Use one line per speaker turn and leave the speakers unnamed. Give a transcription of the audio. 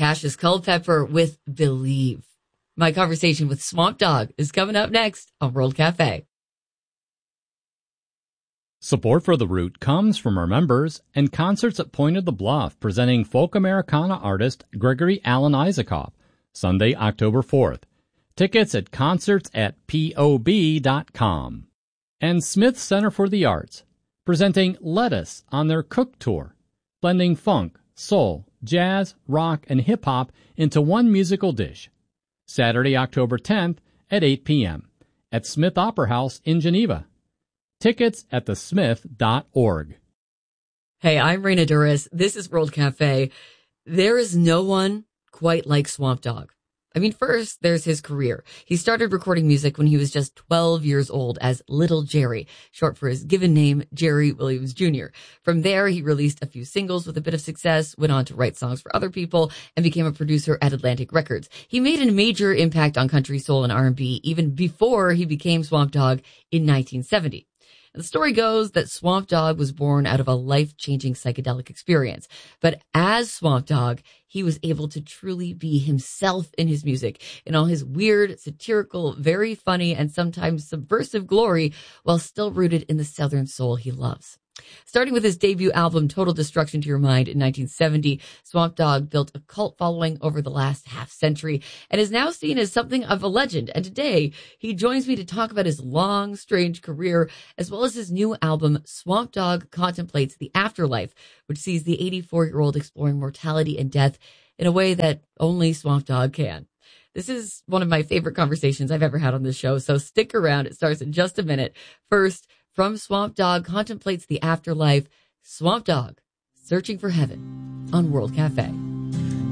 Cassius Culpepper with Believe. My conversation with Swamp Dogg is coming up next on World Cafe.
Support for The Root comes from our members and concerts at Point of the Bluff presenting folk Americana artist Gregory Alan Isaacoff, Sunday, October 4th. Tickets at concerts@pob.com. And Smith Center for the Arts, presenting Lettuce on their Cook Tour, blending funk, soul, jazz, rock, and hip-hop into one musical dish. Saturday, October 10th at 8 p.m. at Smith Opera House in Geneva. Tickets at thesmith.org.
Hey, I'm Raina Duras. This is World Cafe. There is no one quite like Swamp Dogg. I mean, first, there's his career. He started recording music when he was just 12 years old as Little Jerry, short for his given name, Jerry Williams Jr. From there, he released a few singles with a bit of success, went on to write songs for other people, and became a producer at Atlantic Records. He made a major impact on country, soul, and R&B even before he became Swamp Dogg in 1970. The story goes that Swamp Dogg was born out of a life-changing psychedelic experience. But as Swamp Dogg, he was able to truly be himself in his music, in all his weird, satirical, very funny, and sometimes subversive glory, while still rooted in the Southern soul he loves. Starting with his debut album, Total Destruction to Your Mind, in 1970, Swamp Dogg built a cult following over the last half-century and is now seen as something of a legend. And today, he joins me to talk about his long, strange career, as well as his new album, Swamp Dogg Contemplates the Afterlife, which sees the 84-year-old exploring mortality and death in a way that only Swamp Dogg can. This is one of my favorite conversations I've ever had on this show, so stick around. It starts in just a minute. First, from Swamp Dogg Contemplates the Afterlife, Swamp Dogg, Searching for Heaven on World Cafe.